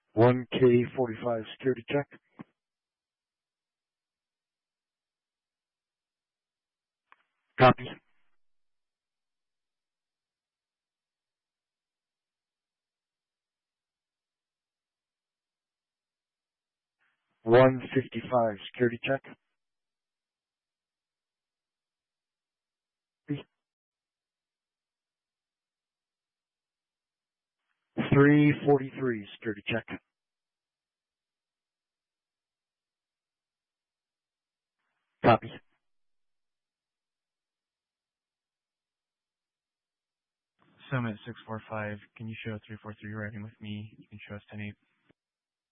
1K45 security check. Copy. 155 security check. 343 security check. Copy. Summit 645, can you show 343 riding with me? You can show us 10-8.